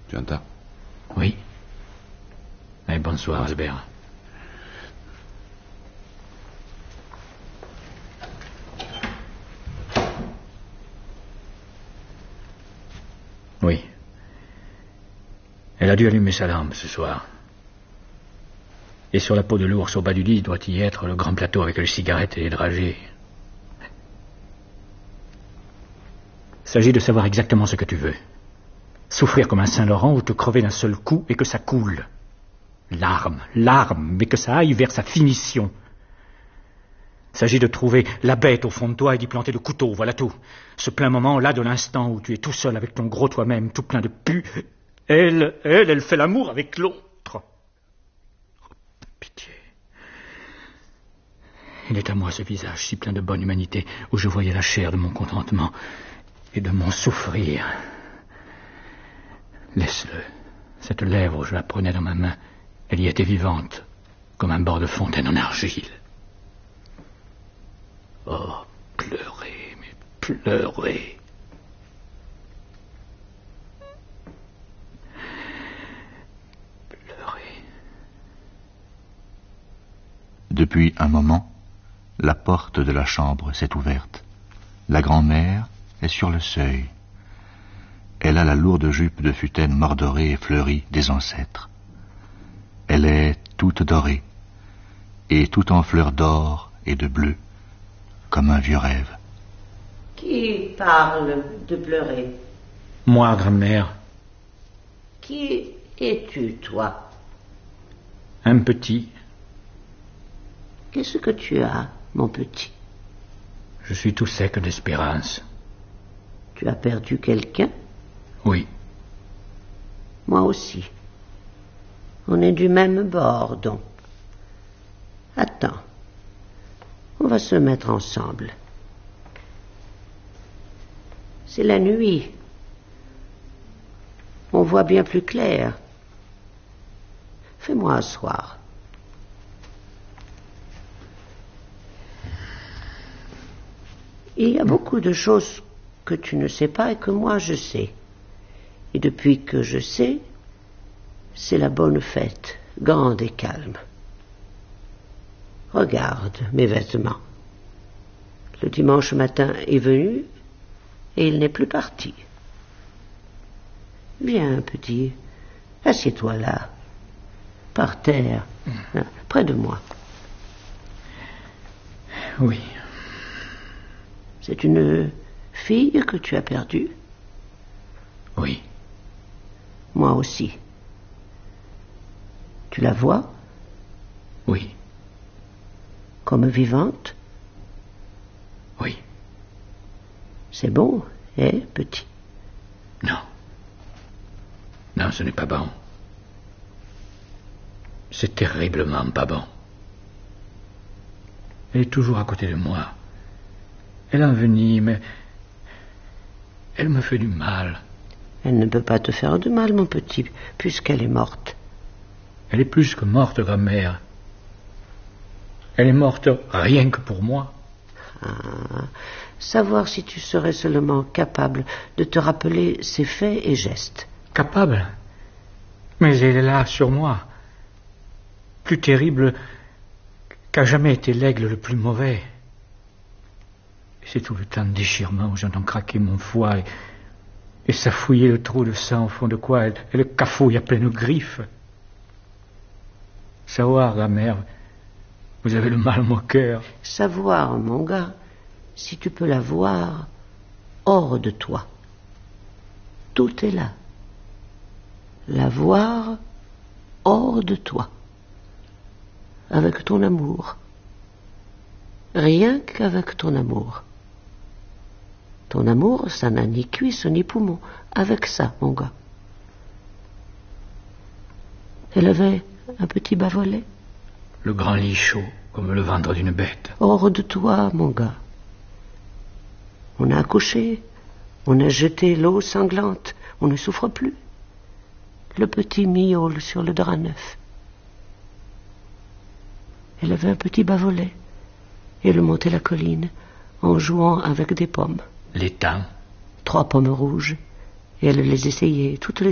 Tu entends? Oui. Et bonsoir, Albert. Oui. Elle a dû allumer sa lampe ce soir. Et sur la peau de l'ours au bas du lit doit y être le grand plateau avec les cigarettes et les dragées. Il s'agit de savoir exactement ce que tu veux. Souffrir comme un Saint-Laurent ou te crever d'un seul coup et que ça coule. Larmes, mais que ça aille vers sa finition. Il s'agit de trouver la bête au fond de toi et d'y planter le couteau, voilà tout. Ce plein moment-là de l'instant où tu es tout seul avec ton gros toi-même, tout plein de pu. Elle fait l'amour avec l'autre. Oh, pitié. Il est à moi ce visage si plein de bonne humanité où je voyais la chair de mon contentement et de mon souffrir. Laisse-le. Cette lèvre, je la prenais dans ma main. Elle y était vivante, comme un bord de fontaine en argile. Oh, pleurer, mais pleurer. Pleurer. Depuis un moment, la porte de la chambre s'est ouverte. La grand-mère est sur le seuil. Elle a la lourde jupe de futaine mordorée et fleurie des ancêtres. Elle est toute dorée, et tout en fleurs d'or et de bleu, comme un vieux rêve. Qui parle de pleurer? Moi, grand-mère. Qui es-tu, toi? Un petit. Qu'est-ce que tu as, mon petit? Je suis tout sec d'espérance. Tu as perdu quelqu'un? Oui. Moi aussi. On est du même bord, donc. Attends. On va se mettre ensemble. C'est la nuit. On voit bien plus clair. Fais-moi asseoir. Il y a beaucoup de choses que tu ne sais pas et que moi je sais. Et depuis que je sais, c'est la bonne fête, grande et calme. Regarde mes vêtements. Le dimanche matin est venu et il n'est plus parti. Viens, petit, assieds-toi là, par terre, là, près de moi. Oui. C'est une fille que tu as perdue? Oui. Moi aussi. Tu la vois? Oui. Comme vivante? Oui. C'est bon, hein, petit? Non. Non, ce n'est pas bon. C'est terriblement pas bon. Elle est toujours à côté de moi. Elle envenime. Elle me fait du mal. Elle ne peut pas te faire de mal, mon petit, puisqu'elle est morte. Elle est plus que morte, grand-mère. Elle est morte rien que pour moi. Ah, savoir si tu serais seulement capable de te rappeler ses faits et gestes. Capable? Mais elle est là, sur moi. Plus terrible qu'a jamais été l'aigle le plus mauvais. Et c'est tout le temps de déchirement où j'entends craquer mon foie et ça fouiller le trou de sang au fond de quoi elle le cafouille à pleines griffes. Savoir, la mère, vous avez le mal au cœur. Savoir, mon gars, si tu peux la voir hors de toi. Tout est là. La voir hors de toi. Avec ton amour. Rien qu'avec ton amour. Ton amour, ça n'a ni cuisse ni poumon. Avec ça, mon gars. Elle avait un petit bas-volet. Le grand lit chaud, comme le ventre d'une bête. Hors de toi, mon gars. On a accouché. On a jeté l'eau sanglante. On ne souffre plus. Le petit miaule sur le drap neuf. Elle avait un petit bas-volet. Et elle montait la colline en jouant avec des pommes. L'étang. 3 pommes rouges. Et elle les essayait toutes les